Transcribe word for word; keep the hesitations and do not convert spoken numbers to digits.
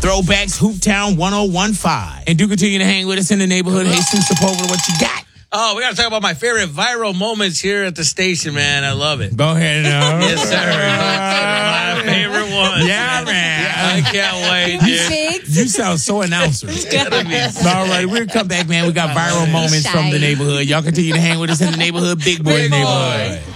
Throwbacks, Hooptown one oh one point five. And do continue to hang with us in the neighborhood. Jesus Sepulveda, what you got? Oh, we got to talk about my favorite viral moments here at the station, man. I love it. Go ahead. No. Yes, sir. My favorite one. Yeah, man. I can't wait, dude. You sound so announcer. All right, we'll come back, man. We got viral moments from the neighborhood. Y'all continue to hang with us in the neighborhood. Big boy Big neighborhood. boy.